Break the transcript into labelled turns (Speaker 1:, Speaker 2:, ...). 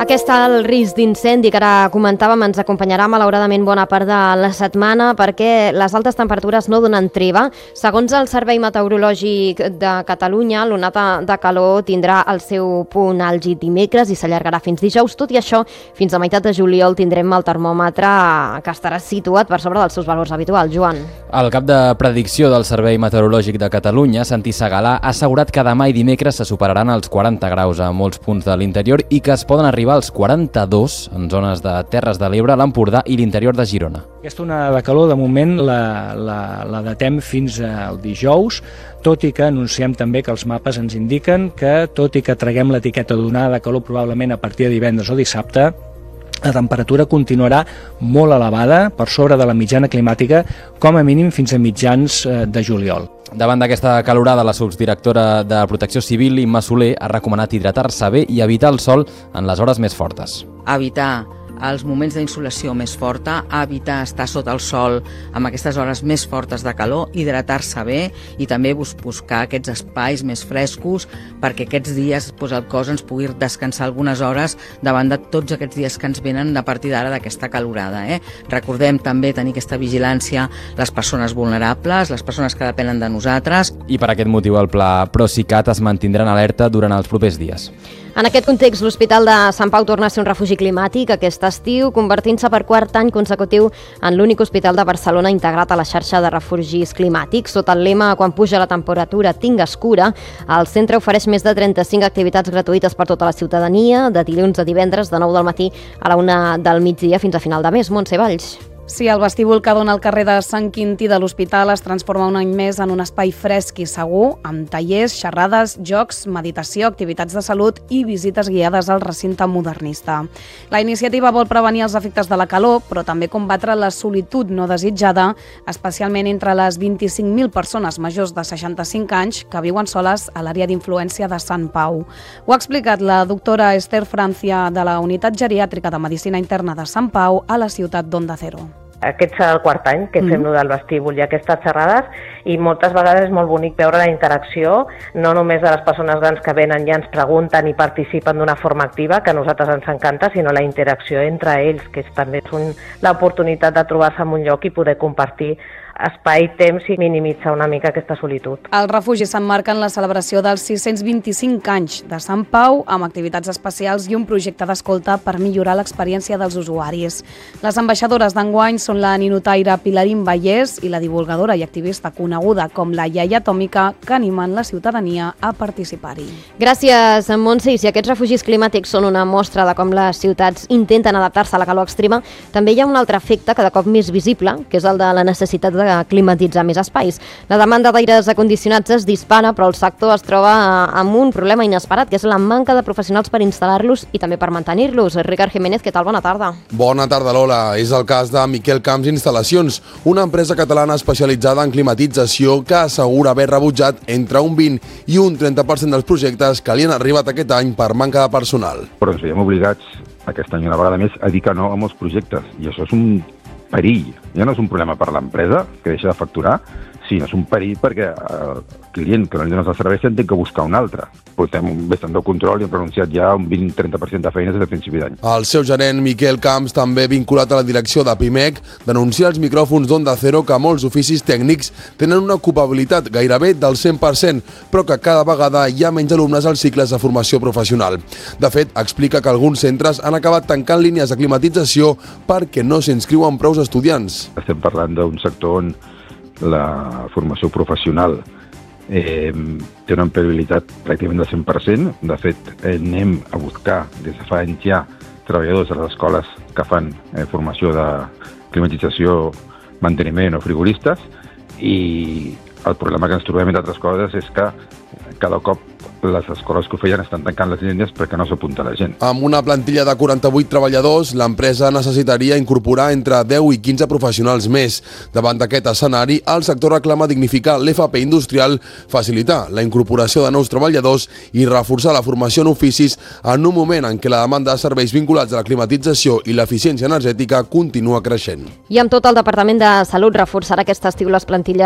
Speaker 1: Aquest alt risc d'incendi que ara comentàvem ens acompanyarà malauradament bona part de la setmana perquè les altes temperatures no donen treva. Segons el Servei Meteorològic de Catalunya, l'onada de calor tindrà el seu punt àlgid dimecres i s'allargarà fins dijous. Tot i això, fins a meitat de juliol tindrem el termòmetre que estarà situat per sobre dels seus valors habituals. Joan.
Speaker 2: El cap de predicció del Servei Meteorològic de Catalunya, Santi Segalà, ha assegurat que demà i dimecres se superaran els 40 graus a molts punts de l'interior i que es poden arribar als 42 en zones de Terres de l'Ebre, l'Empordà i l'interior de Girona.
Speaker 3: Aquesta onada de calor, de moment, la datem fins al dijous, tot i que anunciem també que els mapes ens indiquen que, tot i que traguem l'etiqueta d'onada de calor probablement a partir de divendres o dissabte, la temperatura continuarà molt elevada, per sobre de la mitjana climàtica, com a mínim fins a mitjans de juliol.
Speaker 2: Davant d'aquesta calorada, la subdirectora de Protecció Civil, Imma Soler, ha recomanat hidratar-se bé i evitar el sol en les hores més fortes.
Speaker 4: Evitar els moments d'insolació més forta, evitar estar sota el sol amb aquestes hores més fortes de calor, hidratar-se bé i també buscar aquests espais més frescos perquè aquests dies el cos ens pugui descansar algunes hores davant de tots aquests dies que ens venen a partir d'ara d'aquesta calorada. Recordem també tenir aquesta vigilància les persones vulnerables, les persones que depenen de nosaltres.
Speaker 2: I per aquest motiu el pla Procicat es mantindrà en alerta durant els propers dies.
Speaker 1: En aquest context, l'Hospital de Sant Pau torna a ser un refugi climàtic aquest estiu, convertint-se per quart any consecutiu en l'únic hospital de Barcelona integrat a la xarxa de refugis climàtics. Sota el lema "Quan puja la temperatura, tingues cura", el centre ofereix més de 35 activitats gratuïtes per tota la ciutadania, de dilluns a divendres, de 9 del matí a la 1 del migdia fins a final de mes. Montse Valls.
Speaker 5: Sí, el vestíbul que dona al carrer de Sant Quintí de l'Hospital es transforma un any més en un espai fresc i segur, amb tallers, xerrades, jocs, meditació, activitats de salut i visites guiades al recinte modernista. La iniciativa vol prevenir els efectes de la calor, però també combatre la solitud no desitjada, especialment entre les 25.000 persones majors de 65 anys que viuen soles a l'àrea d'influència de Sant Pau. Ho ha explicat la doctora Esther Francia de la Unitat Geriàtrica de Medicina Interna de Sant Pau a la ciutat d'Onda Cero.
Speaker 6: Aquest serà el quart any que fem del vestíbul i aquestes xerrades i moltes vegades és molt bonic veure la interacció, no només de les persones grans que venen i ens pregunten i participen d'una forma activa, que a nosaltres ens encanta, sinó la interacció entre ells, que també és l'oportunitat de trobar-se en un lloc i poder compartir espai, temps i minimitzar una mica aquesta solitud.
Speaker 5: El refugi s'emmarca en la celebració dels 625 anys de Sant Pau, amb activitats especials i un projecte d'escolta per millorar l'experiència dels usuaris. Les ambaixadores d'enguany són la ninotaire Pilarín Vallès i la divulgadora i activista coneguda com la iaia atòmica, que animen la ciutadania a participar-hi.
Speaker 1: Gràcies, Montse. I si aquests refugis climàtics són una mostra de com les ciutats intenten adaptar-se a la calor extrema, també hi ha un altre efecte cada cop més visible, que és el de la necessitat de climatitzar més espais. La demanda d'aires acondicionats es dispara, però el sector es troba amb un problema inesperat, que és la manca de professionals per instal·lar-los i també per mantenir-los. Ricard Jiménez, què tal? Bona tarda.
Speaker 7: Bona tarda, Lola. És el cas de Miquel Camps Instal·lacions, una empresa catalana especialitzada en climatització que assegura haver rebutjat entre un 20 i un 30% dels projectes que li han arribat aquest any per manca de personal.
Speaker 8: Però ens veiem obligats aquest any una vegada més a dir que no a molts projectes, i això és un perill. Ja no és un problema per l'empresa, que deixa de facturar, sinó és un perill perquè el client que no li dones el servei s'entén que buscar un altre. Portem bastant de control i hem renunciat ja a un 20-30% de feines des de principi d'any.
Speaker 7: El seu gerent, Miquel Camps, també vinculat a la direcció de Pimec, denuncia als micròfons d'Onda Cero que molts oficis tècnics tenen una ocupabilitat gairebé del 100%, però que cada vegada hi ha menys alumnes als cicles de formació professional. De fet, explica que alguns centres han acabat tancant línies de climatització perquè no s'inscriuen prous estudiants.
Speaker 8: Estem parlant d'un sector on la formació professional té una empleabilitat pràcticament del 100%. De fet, anem a buscar des de fa anys ja treballadors a les escoles que fan formació de climatització, manteniment o frigoristes, i el problema que ens trobem, entre altres coses, és que cada cop les escoles que ho feien estan tancant les línies perquè no s'apunta la gent.
Speaker 7: Amb una plantilla de 48 treballadors, l'empresa necessitaria incorporar entre 10 i 15 professionals més. Davant d'aquest escenari, el sector reclama dignificar l'FP industrial, facilitar la incorporació de nous treballadors i reforçar la formació en oficis en un moment en què la demanda de serveis vinculats a la climatització i l'eficiència energètica continua creixent.
Speaker 1: I amb tot, el Departament de Salut reforçarà aquest estiu les plantilles